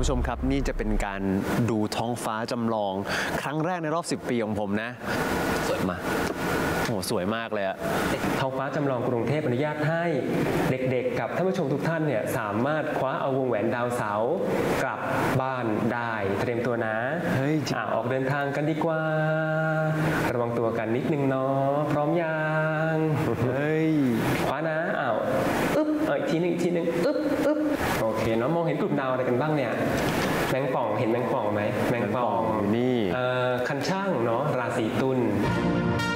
ผู้ชมครับนี่จะเป็นการดูท้องฟ้าจำลองครั้งแรกในรอบ10 ปีของผมนะสวยมากโอ้สวยมากเลยอะท้องฟ้าจำลองกรุงเทพอนุญาตให้เด็กๆกับท่านผู้ชมทุกท่านเนี่ยสามารถคว้าเอาวงแหวนดาวเสาร์กลับบ้านได้เตรียมตัวนะเฮ้ยออกเดินทางกันดีกว่าระวังตัวกันนิดนึงเนาะพร้อมยังเฮ้ยคว้านะอึ๊บอีกทีนึงอึ๊บโอเคเนาะมองเห็นกลุ่มดาวอะไรกันบ้างเนี่ยแมงป่องเห็นแมงป่องไหมแมงป่องนี่คันช่างเนาะราศีตุล